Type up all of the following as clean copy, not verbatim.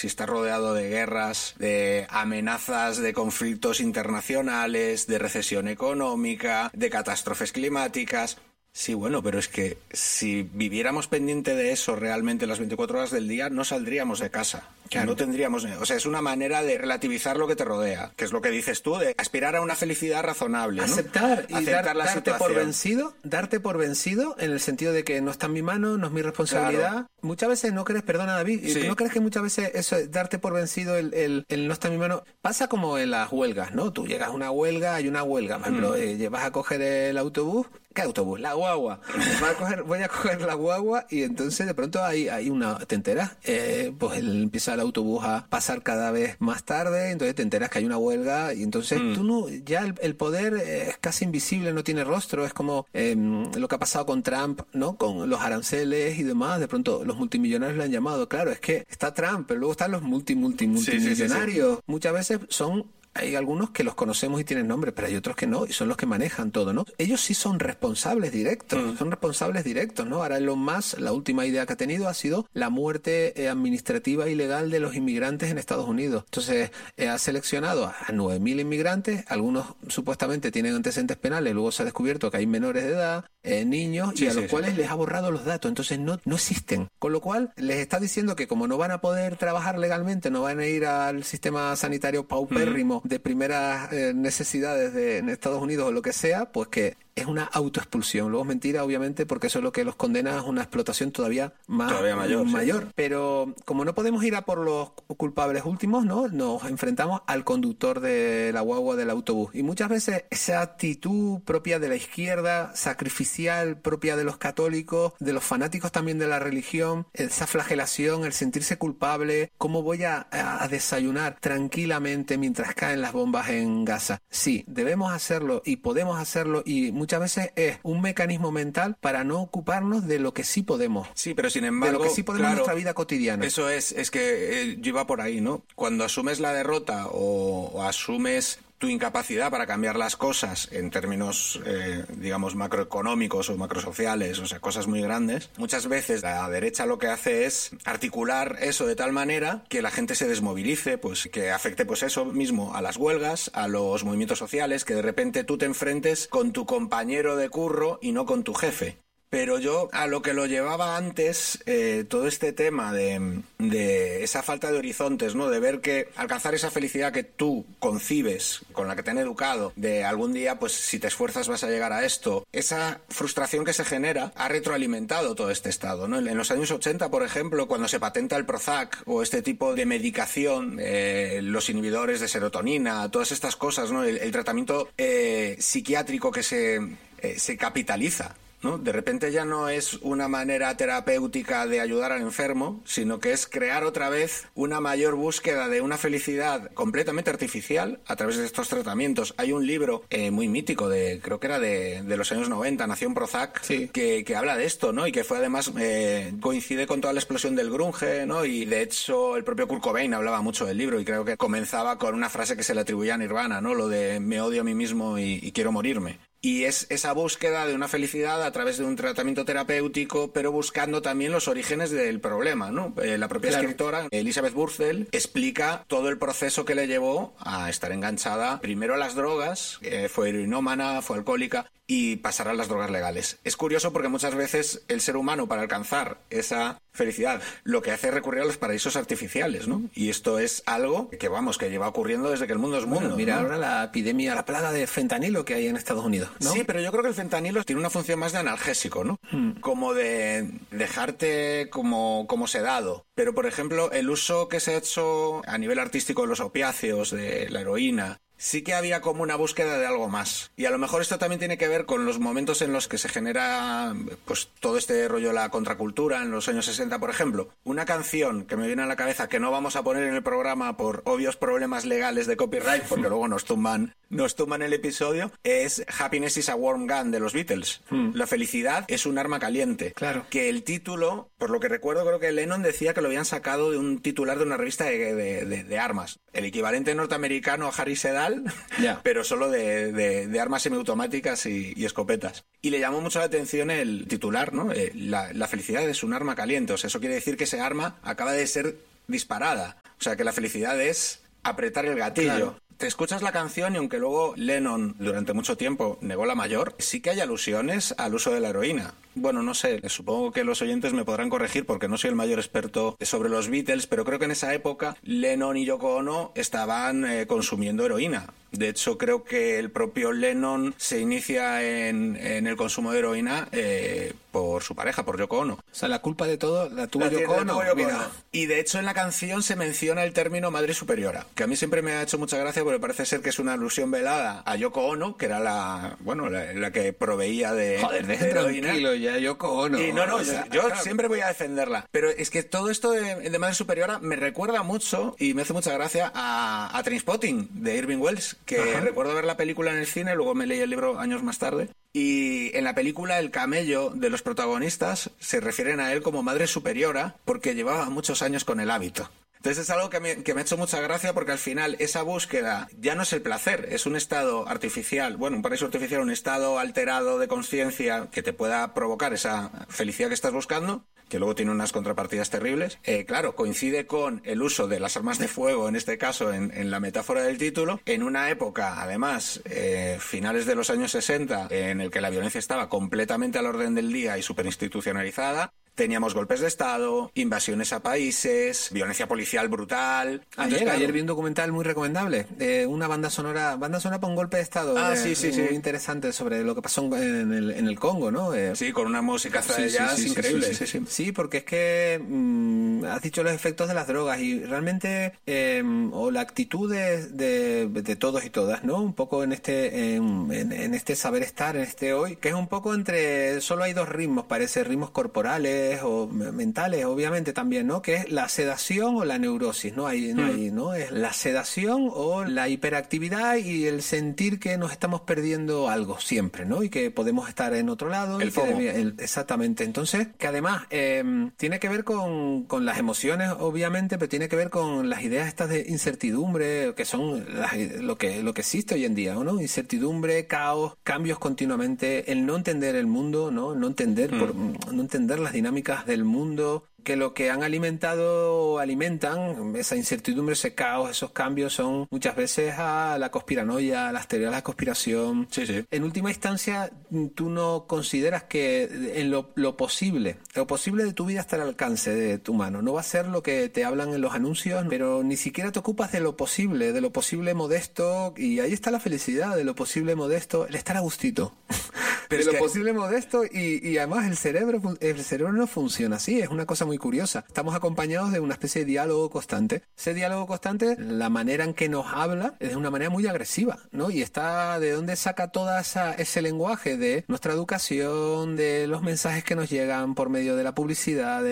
si estás rodeado de guerras, de amenazas de conflictos internacionales, de recesión económica, de catástrofes climáticas. Sí, bueno, pero es que si viviéramos pendiente de eso realmente las 24 horas del día, no saldríamos de casa. Claro. No tendríamos... O sea, es una manera de relativizar lo que te rodea, que es lo que dices tú, de aspirar a una felicidad razonable, ¿no? Aceptar y aceptar la situación. Darte por vencido en el sentido de que no está en mi mano, no es mi responsabilidad. Claro. Muchas veces no crees, perdona David, sí. ¿No crees que muchas veces eso, darte por vencido, el no está en mi mano, pasa como en las huelgas, ¿no? Tú llegas a una huelga, hay una huelga, por ejemplo, vas a coger el autobús. ¿Qué autobús? La guagua. Voy a coger la guagua y entonces de pronto hay una... ¿Te enteras? Pues empieza el autobús a pasar cada vez más tarde, entonces te enteras que hay una huelga y entonces tú no... Ya el poder es casi invisible, no tiene rostro, es como lo que ha pasado con Trump, ¿no? Con los aranceles y demás, de pronto los multimillonarios le han llamado. Claro, es que está Trump, pero luego están los multimillonarios. Sí. Muchas veces hay algunos que los conocemos y tienen nombre, pero hay otros que no, y son los que manejan todo, ¿no? Ellos sí son responsables directos, ¿no? Ahora Elon Musk, la última idea que ha tenido ha sido la muerte administrativa y legal de los inmigrantes en Estados Unidos. Entonces, ha seleccionado a 9.000 inmigrantes, algunos supuestamente tienen antecedentes penales, luego se ha descubierto que hay menores de edad, niños, y a los cuales les ha borrado los datos, entonces no existen. Con lo cual, les está diciendo que como no van a poder trabajar legalmente, no van a ir al sistema sanitario paupérrimo de primeras necesidades en Estados Unidos o lo que sea, pues que es una autoexpulsión. Luego es mentira, obviamente, porque eso es lo que los condena, es una explotación todavía mayor. Sí. Pero como no podemos ir a por los culpables últimos, ¿no? Nos enfrentamos al conductor de la guagua del autobús. Y muchas veces esa actitud propia de la izquierda, sacrificial, propia de los católicos, de los fanáticos también de la religión, esa flagelación, el sentirse culpable, ¿cómo voy a desayunar tranquilamente mientras caen las bombas en Gaza? Sí, debemos hacerlo y podemos hacerlo, y muchas veces es un mecanismo mental para no ocuparnos de lo que sí podemos. Sí, pero sin embargo... De lo que sí podemos en nuestra vida cotidiana. Eso es que yo iba por ahí, ¿no? Cuando asumes la derrota o asumes tu incapacidad para cambiar las cosas en términos, digamos, macroeconómicos o macrosociales, o sea, cosas muy grandes, muchas veces la derecha lo que hace es articular eso de tal manera que la gente se desmovilice, pues que afecte pues eso mismo a las huelgas, a los movimientos sociales, que de repente tú te enfrentes con tu compañero de curro y no con tu jefe. Pero yo, a lo que lo llevaba antes, todo este tema de esa falta de horizontes, ¿no? De ver que alcanzar esa felicidad que tú concibes, con la que te han educado, de algún día, pues si te esfuerzas vas a llegar a esto, esa frustración que se genera ha retroalimentado todo este estado, ¿no? En los años 80, por ejemplo, cuando se patenta el Prozac o este tipo de medicación, los inhibidores de serotonina, todas estas cosas, ¿no? El tratamiento psiquiátrico que se capitaliza, ¿no? De repente ya no es una manera terapéutica de ayudar al enfermo, sino que es crear otra vez una mayor búsqueda de una felicidad completamente artificial a través de estos tratamientos. Hay un libro muy mítico, creo que era de los años 90, Nación Prozac, sí, que habla de esto, ¿no? Y que fue además, coincide con toda la explosión del grunge, ¿no? Y de hecho el propio Kurt Cobain hablaba mucho del libro y creo que comenzaba con una frase que se le atribuía a Nirvana, ¿no? Lo de me odio a mí mismo y quiero morirme. Y es esa búsqueda de una felicidad a través de un tratamiento terapéutico, pero buscando también los orígenes del problema, ¿no? La propia escritora, Elizabeth Burstall, explica todo el proceso que le llevó a estar enganchada primero a las drogas, fue heroinómana, fue alcohólica, y pasar a las drogas legales. Es curioso porque muchas veces el ser humano, para alcanzar esa felicidad, lo que hace es recurrir a los paraísos artificiales, ¿no? Y esto es algo que lleva ocurriendo desde que el mundo es mundo. Bueno, mira, ¿no? Ahora la epidemia, la plaga de fentanilo que hay en Estados Unidos, ¿no? Sí, pero yo creo que el fentanilo tiene una función más de analgésico, ¿no? Como de dejarte como sedado. Pero, por ejemplo, el uso que se ha hecho a nivel artístico de los opiáceos, de la heroína, sí que había como una búsqueda de algo más. Y a lo mejor esto también tiene que ver con los momentos en los que se genera pues todo este rollo de la contracultura, en los años 60, por ejemplo. Una canción que me viene a la cabeza que no vamos a poner en el programa por obvios problemas legales de copyright, porque luego nos tumban el episodio, es Happiness is a Warm Gun de los Beatles. La felicidad es un arma caliente. Claro. Que el título, por lo que recuerdo, creo que Lennon decía que lo habían sacado de un titular de una revista de armas. El equivalente norteamericano a Harry Sedal, pero solo de armas semiautomáticas y escopetas. Y le llamó mucho la atención el titular, ¿no? La felicidad es un arma caliente. O sea, eso quiere decir que ese arma acaba de ser disparada. O O sea, que la felicidad es apretar el gatillo. Claro. Te escuchas la canción y aunque luego Lennon durante mucho tiempo negó la mayor, sí que hay alusiones al uso de la heroína. Bueno, no sé, supongo que los oyentes me podrán corregir porque no soy el mayor experto sobre los Beatles, pero creo que en esa época Lennon y Yoko Ono estaban consumiendo heroína. De hecho, creo que el propio Lennon se inicia en el consumo de heroína por su pareja, por Yoko Ono. O sea, la culpa de todo la tuvo Yoko Ono. Mira. Y de hecho en la canción se menciona el término madre superiora, que a mí siempre me ha hecho mucha gracia porque parece ser que es una alusión velada a Yoko Ono, que era la que proveía de heroína. Tranquilo ya, Yoko Ono. Y yo siempre voy a defenderla. Pero es que todo esto de madre superiora me recuerda mucho y me hace mucha gracia a Trainspotting de Irving Welsh, que recuerdo ver la película en el cine, luego me leí el libro años más tarde. Y en la película el camello de los protagonistas se refieren a él como madre superiora porque llevaba muchos años con el hábito. Entonces es algo que me ha hecho mucha gracia porque al final esa búsqueda ya no es el placer, es un estado artificial, un paraíso artificial, un estado alterado de conciencia que te pueda provocar esa felicidad que estás buscando, que luego tiene unas contrapartidas terribles. Claro, coincide con el uso de las armas de fuego, en este caso, en la metáfora del título, en una época, además, finales de los años 60, en el que la violencia estaba completamente al orden del día y superinstitucionalizada. Teníamos golpes de Estado, invasiones a países, violencia policial brutal. Ayer vi un documental muy recomendable, una banda sonora para un golpe de Estado. Sí. Muy interesante sobre lo que pasó en el Congo, ¿no? Sí, con una musicaza de jazz increíble. Sí, porque es que has dicho los efectos de las drogas y realmente, o la actitud de todos y todas, ¿no? Un poco en este saber estar, en este hoy, que es un poco entre, solo hay dos ritmos, parece, ritmos corporales o mentales, obviamente también, ¿no? Que es la sedación o la neurosis, ¿no? ¿no? Es la sedación o la hiperactividad y el sentir que nos estamos perdiendo algo siempre, ¿no? Y que podemos estar en otro lado. El FOMO. Exactamente. Entonces, que además tiene que ver con las emociones, obviamente, pero tiene que ver con las ideas estas de incertidumbre, que son lo que existe hoy en día, ¿no? Incertidumbre, caos, cambios continuamente, el no entender el mundo, ¿no? No entender las dinámicas del mundo, que lo que han alimentado o alimentan esa incertidumbre, ese caos, esos cambios son muchas veces a la conspiranoia, a las teorías de la conspiración. Sí. En última instancia, tú no consideras que en lo posible de tu vida está al alcance de tu mano. No va a ser lo que te hablan en los anuncios, pero ni siquiera te ocupas de lo posible modesto, y ahí está la felicidad, de lo posible modesto, el estar a gustito. Pero de lo posible modesto y además el cerebro no funciona así, es una cosa muy curiosa. Estamos acompañados de una especie de diálogo constante. Ese diálogo constante, la manera en que nos habla es de una manera muy agresiva, ¿no? Y está de dónde saca todo ese lenguaje de nuestra educación, de los mensajes que nos llegan por medio de la publicidad,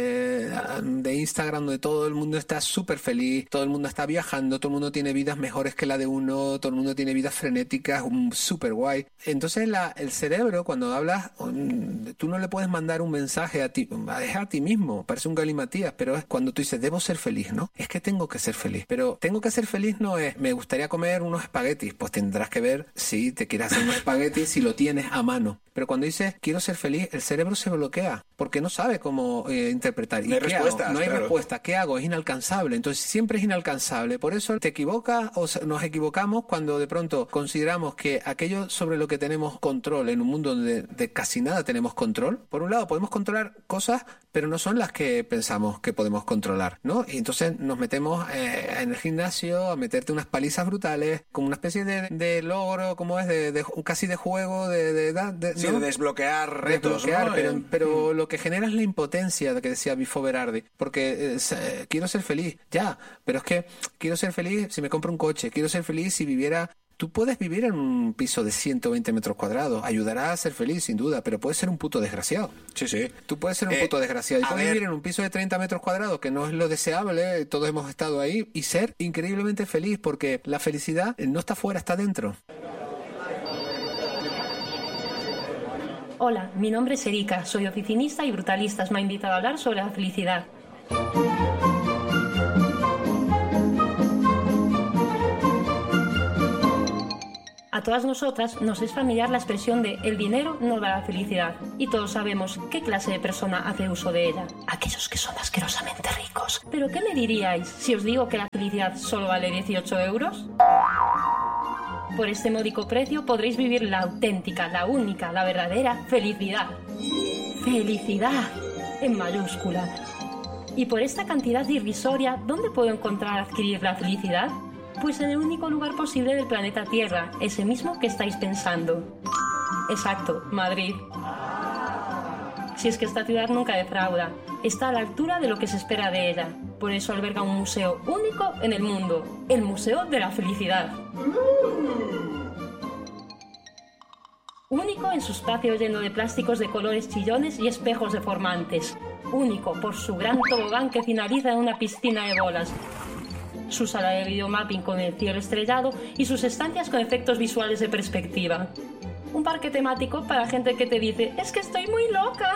de Instagram, donde todo el mundo está súper feliz, todo el mundo está viajando, todo el mundo tiene vidas mejores que la de uno, todo el mundo tiene vidas frenéticas, súper guay. Entonces el cerebro, cuando hablas, tú no le puedes mandar un mensaje a ti mismo, parece un galimatías, pero es cuando tú dices, debo ser feliz, ¿no? Es que tengo que ser feliz, pero tengo que ser feliz no es, me gustaría comer unos espaguetis, pues tendrás que ver si te quieres hacer unos espaguetis, si lo tienes a mano. Pero cuando dices, quiero ser feliz, el cerebro se bloquea, porque no sabe cómo interpretar. No hay respuestas, no hay respuesta. ¿Qué hago? Es inalcanzable. Entonces siempre es inalcanzable. Por eso te equivocas o nos equivocamos cuando de pronto consideramos que aquello sobre lo que tenemos control en un mundo donde de casi nada tenemos control. Por un lado, podemos controlar cosas, pero no son las que pensamos que podemos controlar, ¿no? Y entonces nos metemos en el gimnasio a meterte unas palizas brutales, como una especie de logro, como es, casi de juego, Sí, ¿no? De desbloquear retos, ¿no? Pero lo que genera es la impotencia de que decía Bifo Berardi, porque quiero ser feliz, ya, pero es que quiero ser feliz si me compro un coche, quiero ser feliz si viviera. Tú puedes vivir en un piso de 120 metros cuadrados, ayudará a ser feliz sin duda, pero puedes ser un puto desgraciado. Sí. Tú puedes ser un puto desgraciado y puedes vivir en un piso de 30 metros cuadrados, que no es lo deseable, todos hemos estado ahí, y ser increíblemente feliz, porque la felicidad no está fuera, está dentro. Hola, mi nombre es Erika, soy oficinista y Brutalistas me ha invitado a hablar sobre la felicidad. A todas nosotras nos es familiar la expresión de el dinero no da la felicidad, y todos sabemos qué clase de persona hace uso de ella. Aquellos que son asquerosamente ricos. ¿Pero qué me diríais si os digo que la felicidad solo vale 18 euros? Por este módico precio podréis vivir la auténtica, la única, la verdadera felicidad. ¡Felicidad! En mayúscula. Y por esta cantidad irrisoria, ¿dónde puedo encontrar adquirir la felicidad? Pues en el único lugar posible del planeta Tierra, ese mismo que estáis pensando. Exacto, Madrid. Si es que esta ciudad nunca defrauda, está a la altura de lo que se espera de ella. Por eso alberga un museo único en el mundo, el Museo de la Felicidad. Único en su espacio lleno de plásticos de colores chillones y espejos deformantes. Único por su gran tobogán que finaliza en una piscina de bolas. Su sala de videomapping con el cielo estrellado y sus estancias con efectos visuales de perspectiva. Un parque temático para gente que te dice «Es que estoy muy loca».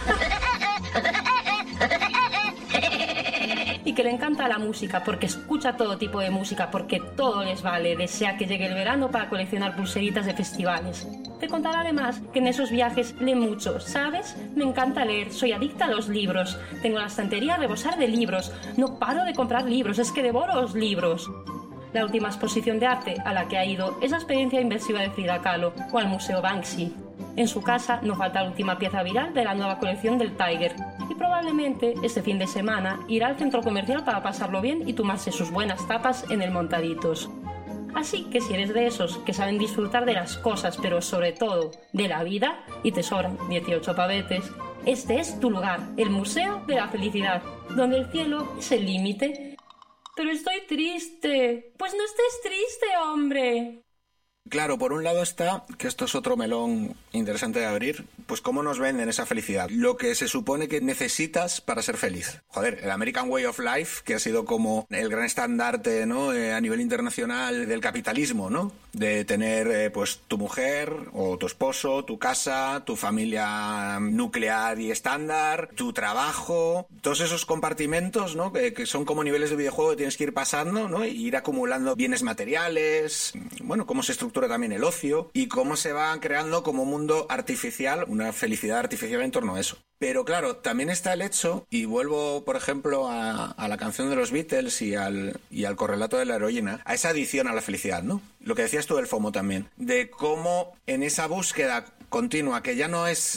Y que le encanta la música, porque escucha todo tipo de música, porque todo les vale, desea que llegue el verano para coleccionar pulseritas de festivales. Te contará además que en esos viajes lee mucho, ¿sabes? Me encanta leer, soy adicta a los libros. Tengo la estantería a rebosar de libros. No paro de comprar libros, es que devoro los libros. La última exposición de arte a la que ha ido es la experiencia inmersiva de Frida Kahlo o al Museo Banksy. En su casa no falta la última pieza viral de la nueva colección del Tiger. Y probablemente este fin de semana irá al centro comercial para pasarlo bien y tomarse sus buenas tapas en el Montaditos. Así que si eres de esos que saben disfrutar de las cosas, pero sobre todo de la vida, y te sobran 18 pavetes, este es tu lugar, el Museo de la Felicidad, donde el cielo es el límite. Pero estoy triste. Pues no estés triste, hombre. Claro, por un lado está, que esto es otro melón interesante de abrir, pues cómo nos venden esa felicidad. Lo que se supone que necesitas para ser feliz. Joder, el American Way of Life, que ha sido como el gran estandarte, ¿no? A nivel internacional del capitalismo, ¿no? De tener, pues, tu mujer o tu esposo, tu casa, tu familia nuclear y estándar, tu trabajo, todos esos compartimentos, ¿no? Que son como niveles de videojuego que tienes que ir pasando, ¿no? Y ir acumulando bienes materiales, bueno, cómo se estructura también el ocio y cómo se va creando como un mundo artificial, una felicidad artificial en torno a eso. Pero claro, también está el hecho, y vuelvo, por ejemplo, a la canción de los Beatles y al correlato de la heroína, a esa adicción a la felicidad, ¿no? Lo que decías tú del FOMO también, de cómo en esa búsqueda continua, que ya no es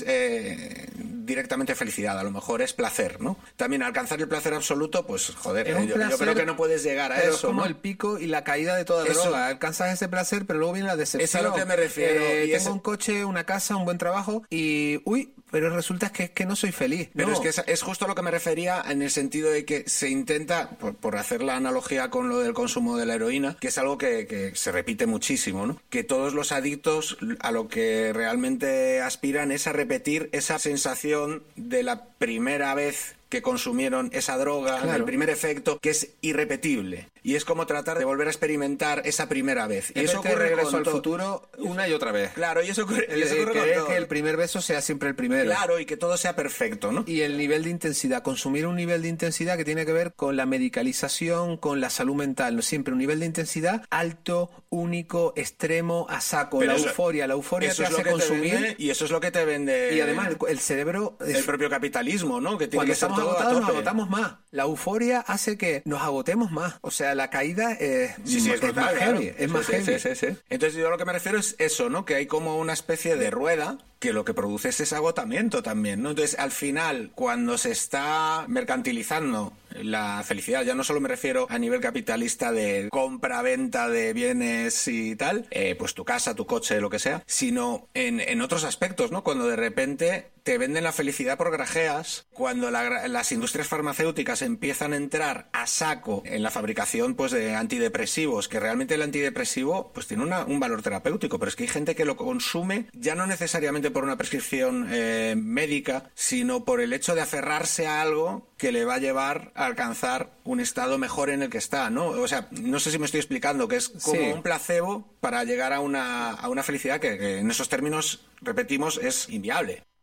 directamente felicidad, a lo mejor es placer, ¿no? También alcanzar el placer absoluto, pues joder, yo creo que no puedes llegar a eso, es como, ¿no? El pico y la caída de toda droga. Alcanzas ese placer, pero luego viene la decepción. Es a lo que me refiero. Tengo un coche, una casa, un buen trabajo y pero resulta que no soy feliz. Pero no. Es que es justo lo que me refería en el sentido de que se intenta, por hacer la analogía con lo del consumo de la heroína, que es algo que se repite muchísimo, ¿no? Que todos los adictos a lo que realmente aspiran es a repetir esa sensación de la primera vez que consumieron esa droga, claro, el primer efecto, que es irrepetible. Y es como tratar de volver a experimentar esa primera vez. Y eso ocurre Regreso al Futuro una y otra vez. Claro, y eso ocurre que el primer beso sea siempre el primero. Claro, y que todo sea perfecto, ¿no? Y el nivel de intensidad, consumir un nivel de intensidad que tiene que ver con la medicalización, con la salud mental, ¿no? Siempre un nivel de intensidad alto, único, extremo, a saco. Pero la euforia te hace consumir. Y eso es lo que te vende. Y además el cerebro... El propio capitalismo, ¿no? Que tiene que ser todo agotados, nos agotamos más. La euforia hace que nos agotemos más. O sea, la caída es brutal, más heavy. Es más heavy. Sí. Entonces yo a lo que me refiero es eso, ¿no? Que hay como una especie de rueda que lo que produce es ese agotamiento también, ¿no? Entonces, al final, cuando se está mercantilizando la felicidad, ya no solo me refiero a nivel capitalista de compra-venta de bienes y tal, pues tu casa, tu coche, lo que sea, sino en otros aspectos, ¿no? Cuando de repente te venden la felicidad por grajeas, cuando las industrias farmacéuticas empiezan a entrar a saco en la fabricación, pues, de antidepresivos, que realmente el antidepresivo pues tiene un valor terapéutico, pero es que hay gente que lo consume ya no necesariamente por una prescripción médica, sino por el hecho de aferrarse a algo que le va a llevar a alcanzar un estado mejor en el que está, ¿no? O sea, no sé si me estoy explicando, que es como un placebo para llegar a una felicidad que en esos términos, repetimos, es inviable.